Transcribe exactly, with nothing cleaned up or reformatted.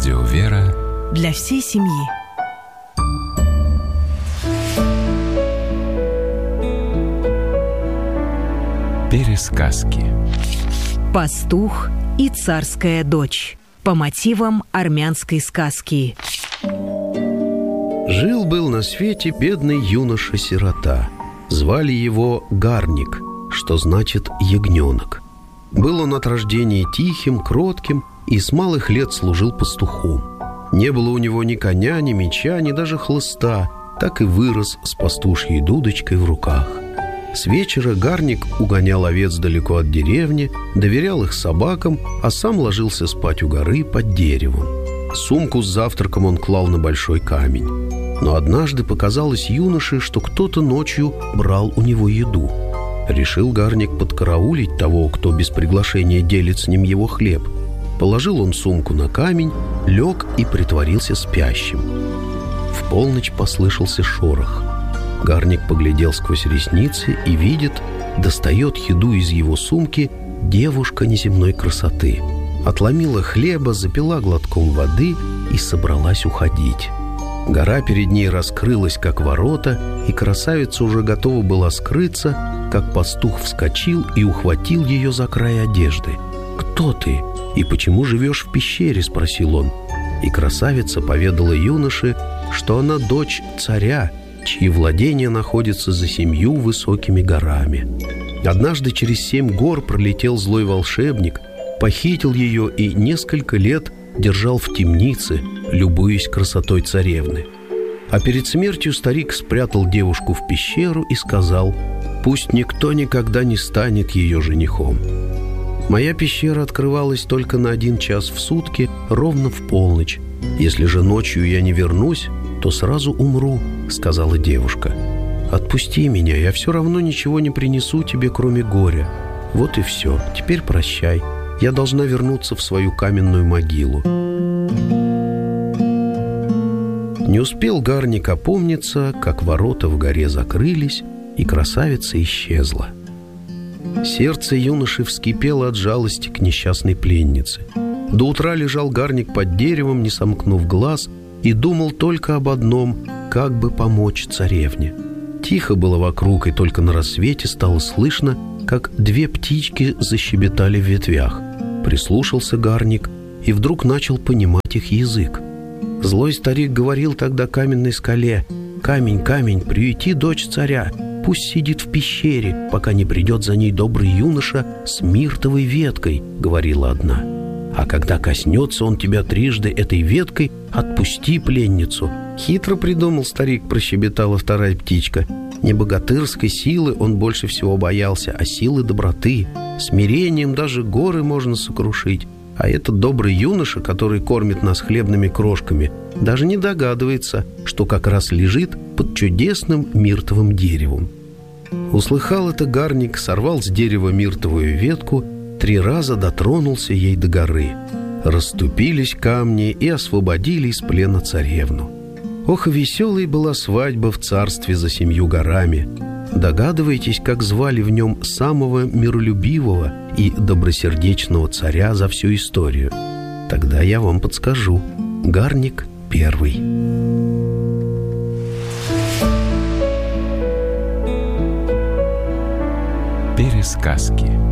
Радио «Вера» для всей семьи. Пересказки. Пастух и царская дочь. По мотивам армянской сказки. Жил-был на свете бедный юноша-сирота. Звали его Гарник, что значит «ягненок». Был он от рождения тихим, кротким и с малых лет служил пастухом. Не было у него ни коня, ни меча, ни даже хлыста, так и вырос с пастушьей дудочкой в руках. С вечера Гарник угонял овец далеко от деревни, доверял их собакам, а сам ложился спать у горы под деревом. Сумку с завтраком он клал на большой камень. Но однажды показалось юноше, что кто-то ночью брал у него еду. Решил Гарник подкараулить того, кто без приглашения делит с ним его хлеб. Положил он сумку на камень, лег и притворился спящим. В полночь послышался шорох. Гарник поглядел сквозь ресницы и видит, достает еду из его сумки девушка неземной красоты. Отломила хлеба, запила глотком воды и собралась уходить. Гора перед ней раскрылась, как ворота, и красавица уже готова была скрыться, как пастух вскочил и ухватил ее за край одежды. «Кто ты? И почему живешь в пещере?» — спросил он. И красавица поведала юноше, что она дочь царя, чьи владения находятся за семью высокими горами. Однажды через семь гор пролетел злой волшебник, похитил ее и несколько лет держал в темнице, любуясь красотой царевны. А перед смертью старик спрятал девушку в пещеру и сказал: «Пусть никто никогда не станет ее женихом». Моя пещера открывалась только на один час в сутки, ровно в полночь. «Если же ночью я не вернусь, то сразу умру», — сказала девушка. «Отпусти меня, я все равно ничего не принесу тебе, кроме горя. Вот и все, теперь прощай. Я должна вернуться в свою каменную могилу». Не успел Гарник опомниться, как ворота в горе закрылись, и красавица исчезла. Сердце юноши вскипело от жалости к несчастной пленнице. До утра лежал Гарник под деревом, не сомкнув глаз, и думал только об одном — как бы помочь царевне. Тихо было вокруг, и только на рассвете стало слышно, как две птички защебетали в ветвях. Прислушался Гарник и вдруг начал понимать их язык. Злой старик говорил тогда каменной скале: «Камень, камень, приюти дочь царя, пусть сидит в пещере, пока не придет за ней добрый юноша с миртовой веткой», — говорила одна. «А когда коснется он тебя трижды этой веткой, отпусти пленницу». «Хитро придумал старик», — прощебетала вторая птичка. «Не богатырской силы он больше всего боялся, а силы доброты. Смирением даже горы можно сокрушить. А этот добрый юноша, который кормит нас хлебными крошками, даже не догадывается, что как раз лежит под чудесным миртовым деревом». Услыхал это Гарник, сорвал с дерева миртовую ветку, три раза дотронулся ей до горы. Расступились камни и освободили из плена царевну. Ох, веселой была свадьба в царстве за семью горами. Догадываетесь, как звали в нем самого миролюбивого и добросердечного царя за всю историю? Тогда я вам подскажу. Гарник Первый. Пересказки.